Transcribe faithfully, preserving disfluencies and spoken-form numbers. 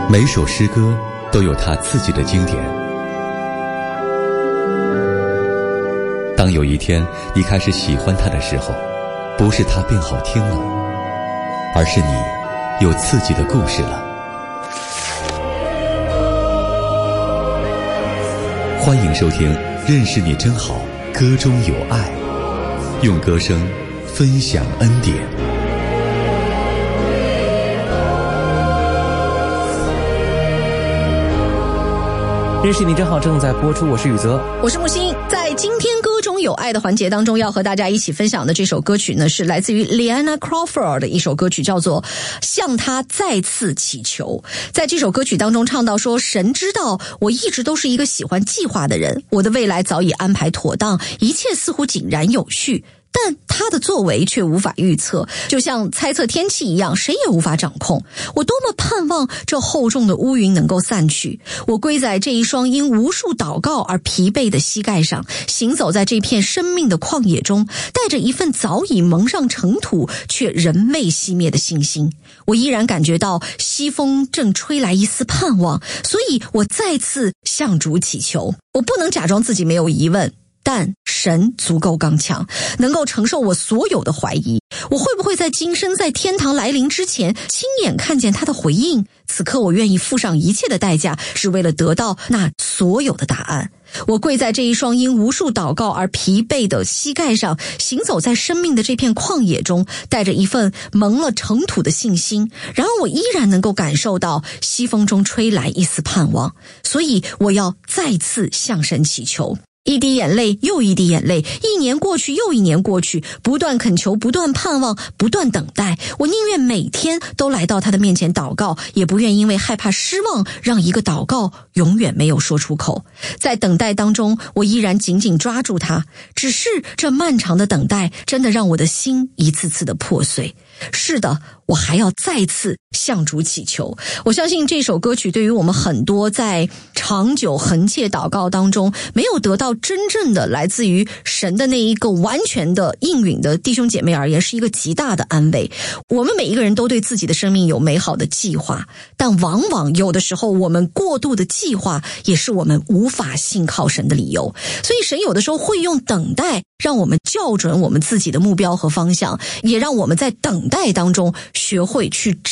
每首诗歌都有它自己的经典。当有一天你开始喜欢它的时候，不是它变好听了，而是你有自己的故事了。欢迎收听《认识你真好》，歌中有爱，用歌声分享恩典。 认识你真好正在播出，我是宇泽， 我是木星。在今天歌中有爱的环节当中，要和大家一起分享的这首歌曲呢，是来自于 Liana Crawford 的一首歌曲，叫做《向他再次祈求》。在这首歌曲当中唱到说，神知道我一直都是一个喜欢计划的人，我的未来早已安排妥当，一切似乎井然有序，但他的作为却无法预测，就像猜测天气一样，谁也无法掌控。我多么盼望这厚重的乌云能够散去，我归在这一双因无数祷告而疲惫的膝盖上，行走在这片生命的旷野中，带着一份早已蒙上尘土却仍未熄灭的信心。我依然感觉到西风正吹来一丝盼望，所以我再次向主祈求。我不能假装自己没有疑问，但神足够刚强，能够承受我所有的怀疑。我会不会在今生在天堂来临之前亲眼看见他的回应？此刻我愿意付上一切的代价，是为了得到那所有的答案。我跪在这一双因无数祷告而疲惫的膝盖上，行走在生命的这片旷野中，带着一份蒙了尘土的信心，然而我依然能够感受到西风中吹来一丝盼望，所以我要再次向神祈求。一滴眼泪又一滴眼泪，一年过去又一年过去，不断恳求，不断盼望，不断等待。我宁愿每天都来到他的面前祷告，也不愿因为害怕失望，让一个祷告永远没有说出口。在等待当中，我依然紧紧抓住他，只是这漫长的等待真的让我的心一次次的破碎。是的，我还要再次向主祈求。我相信这首歌曲对于我们很多在长久恒切祷告当中没有得到真正的来自于神的那一个完全的应允的弟兄姐妹而言，是一个极大的安慰。我们每一个人都对自己的生命有美好的计划，但往往有的时候我们过度的计划也是我们无法信靠神的理由。所以神有的时候会用等待让我们校准我们自己的目标和方向，也让我们在等待当中学会去